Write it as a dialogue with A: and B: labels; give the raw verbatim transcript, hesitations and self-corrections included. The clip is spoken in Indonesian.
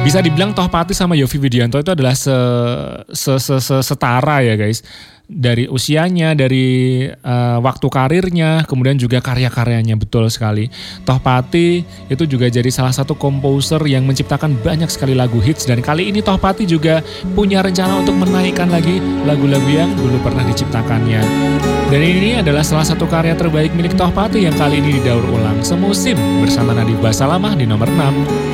A: Bisa dibilang Tohpati sama Yovie Widianto itu adalah se, se, se, se setara ya guys. Dari usianya, dari uh, waktu karirnya, kemudian juga karya-karyanya, betul sekali. Tohpati itu juga jadi salah satu komposer yang menciptakan banyak sekali lagu hits. Dan kali ini Tohpati juga punya rencana untuk menaikkan lagi lagu-lagu yang dulu pernah diciptakannya. Dan ini adalah salah satu karya terbaik milik Tohpati yang kali ini didaur ulang semusim bersama Nadif Basalamah di nomor enam.